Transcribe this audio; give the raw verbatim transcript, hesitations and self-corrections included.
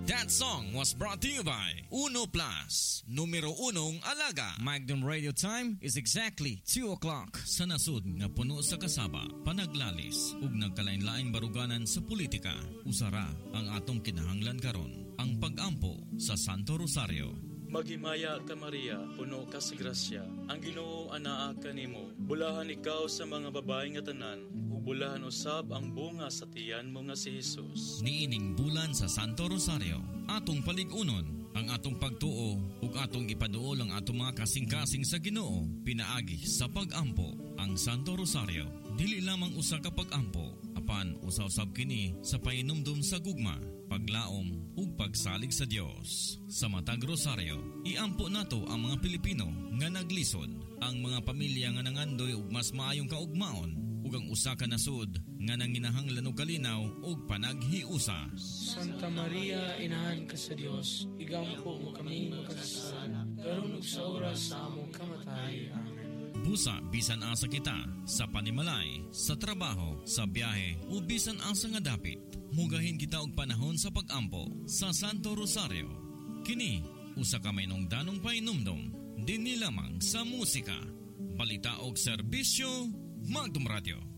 That song was brought to you by Uno Plus, numero unong alaga. Magnum Radio time is exactly two o'clock. Sa nasud nga puno sa kasaba, panaglalis, ug nagkalain-laing baruganan sa politika, usara ang atong kinahanglan karon, ang pag-ampo sa Santo Rosario. Maghimaya ka Maria, puno ka sa grasya, ang Ginoo anaa kanimo. Bulahan ikaw sa mga babae nga tanan, ug bulahan usab ang bunga sa tiyan mo nga si Jesus. Niining bulan sa Santo Rosario, atong paligunon ang atong pagtuo ug atong ipaduol ang atong mga kasing-kasing sa Ginoo pinaagi sa pag-ampo. Ang Santo Rosario dili lamang usa ka pag-ampo, apan usaw-usab kini sa painumdum sa gugma, paglaom ug pagsalig sa Dios. Sa matag Rosario, iampo nato ang mga Pilipino nga naglisod, ang mga pamilya nga nangandoy ug mas maayong kaugmaon, ug ang usa ka nasud nga nanginahanglan og kalinaw ug panaghiusa. Santa Maria, inahan ka sa Dios, igampo mo kami magkasala, karon ug sa oras sa among kamatay. Amen. Busa bisan asa kita sa panimalay, sa trabaho, sa biyahe o bisan asa nga dapit, mugahin kita og panahon sa pag-ampo sa Santo Rosario. Kini usa ka maynong danong painumdum dinhi lamang sa musika, balita og serbisyo, Magnum Radio.